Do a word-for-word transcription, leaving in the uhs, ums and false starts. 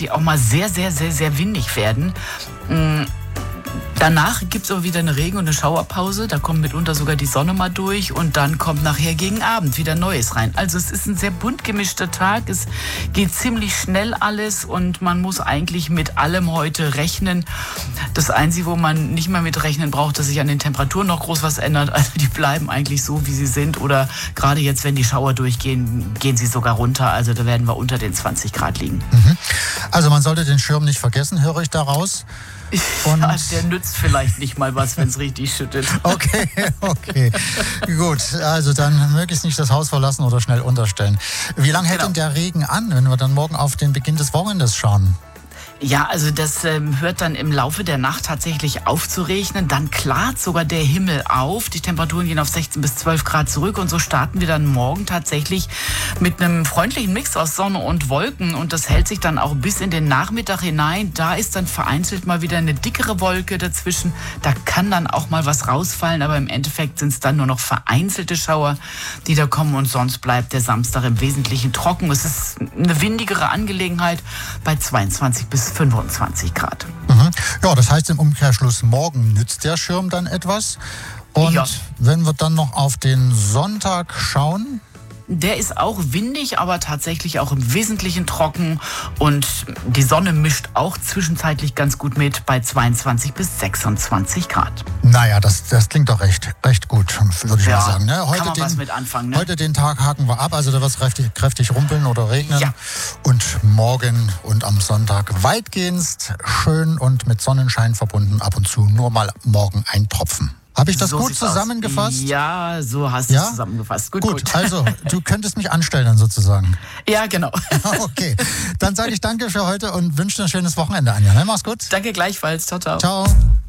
tatsächlich auch mal sehr, sehr, sehr, sehr windig werden. Danach gibt es aber wieder eine Regen- und eine Schauerpause. Da kommt mitunter sogar die Sonne mal durch und dann kommt nachher gegen Abend wieder Neues rein. Also es ist ein sehr bunt gemischter Tag. Es geht ziemlich schnell alles und man muss eigentlich mit allem heute rechnen. Das Einzige, wo man nicht mehr mit rechnen braucht, dass sich an den Temperaturen noch groß was ändert. Also die bleiben eigentlich so, wie sie sind. Oder gerade jetzt, wenn die Schauer durchgehen, gehen sie sogar runter. Also da werden wir unter den zwanzig Grad liegen. Mhm. Also man sollte den Schirm nicht vergessen, höre ich daraus. Und ja, der nützt vielleicht nicht mal was, wenn es richtig schüttet. Okay, okay. Gut, also dann möglichst nicht das Haus verlassen oder schnell unterstellen. Wie lange hält Genau. denn der Regen an, wenn wir dann morgen auf den Beginn des Wochenendes schauen? Ja, also das ähm, hört dann im Laufe der Nacht tatsächlich auf zu regnen. Dann klart sogar der Himmel auf. Die Temperaturen gehen auf sechzehn bis zwölf Grad zurück. Und so starten wir dann morgen tatsächlich mit einem freundlichen Mix aus Sonne und Wolken. Und das hält sich dann auch bis in den Nachmittag hinein. Da ist dann vereinzelt mal wieder eine dickere Wolke dazwischen. Da kann dann auch mal was rausfallen. Aber im Endeffekt sind es dann nur noch vereinzelte Schauer, die da kommen. Und sonst bleibt der Samstag im Wesentlichen trocken. Es ist eine windigere Angelegenheit bei zweiundzwanzig bis fünfundzwanzig Grad. Mhm. Ja, das heißt im Umkehrschluss, morgen nützt der Schirm dann etwas. Und Ja. wenn wir dann noch auf den Sonntag schauen... Der ist auch windig, aber tatsächlich auch im Wesentlichen trocken. Und die Sonne mischt auch zwischenzeitlich ganz gut mit bei zweiundzwanzig bis sechsundzwanzig Grad. Naja, das, das klingt doch recht, recht gut, würde ich Ja, mal sagen. Ne? Heute kann man den, was mit anfangen. Ne? Heute den Tag haken wir ab, also da wird es kräftig, kräftig rumpeln oder regnen. Ja. Und morgen und am Sonntag weitgehend schön und mit Sonnenschein verbunden, ab und zu nur mal morgen ein Tropfen. Habe ich das So gut sieht's aus. zusammengefasst? Ja, so hast du Ja? es zusammengefasst. Gut, Gut, gut. also du könntest mich anstellen dann sozusagen. Ja, genau. Okay, dann sage ich danke für heute und wünsche dir ein schönes Wochenende, Anja. Ne? Mach's gut. Danke gleichfalls. Ciao, ciao. Ciao.